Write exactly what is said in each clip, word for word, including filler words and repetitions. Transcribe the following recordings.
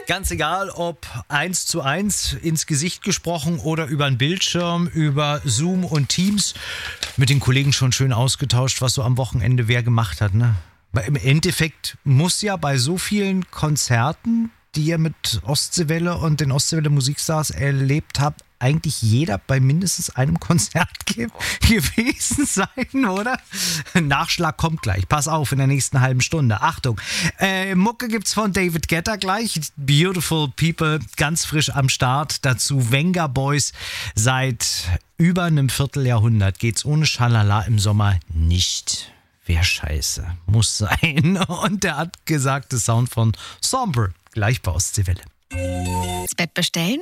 Ganz egal, ob eins zu eins ins Gesicht gesprochen oder über einen Bildschirm, über Zoom und Teams. Mit den Kollegen schon schön ausgetauscht, was so am Wochenende wer gemacht hat, ne? Weil im Endeffekt muss ja bei so vielen Konzerten, die ihr mit Ostseewelle und den Ostseewelle Musikstars erlebt habt, eigentlich jeder bei mindestens einem Konzert ge- gewesen sein, oder? Nachschlag kommt gleich. Pass auf, in der nächsten halben Stunde. Achtung, äh, Mucke gibt's von David Guetta gleich. Beautiful People, ganz frisch am Start. Dazu Venga Boys. Seit über einem Vierteljahrhundert geht's ohne Schalala im Sommer nicht. Wär scheiße. Muss sein. Und der hat gesagte Sound von Sombre. Gleich bei Ostseewelle. Das Bett bestellen?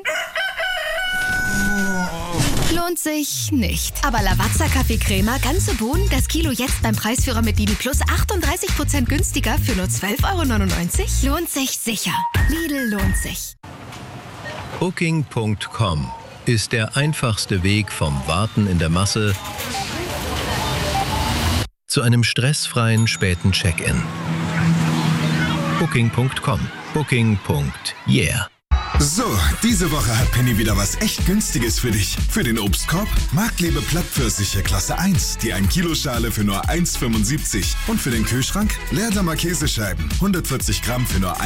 Lohnt sich nicht. Aber Lavazza Kaffee Crema, ganze Bohnen, das Kilo jetzt beim Preisführer mit Lidl Plus achtunddreißig Prozent günstiger für nur zwölf Euro neunundneunzig. Lohnt sich sicher. Lidl lohnt sich. Booking Punkt com ist der einfachste Weg vom Warten in der Masse zu einem stressfreien späten Check-in. Booking Punkt com. Booking. Yeah. So, diese Woche hat Penny wieder was echt Günstiges für dich. Für den Obstkorb Marktlebe Plattpfirsiche Klasse eins, die ein Kilo Schale für nur eins Komma fünfundsiebzig. Und für den Kühlschrank Leerdammer Käsescheiben, hundertvierzig Gramm für nur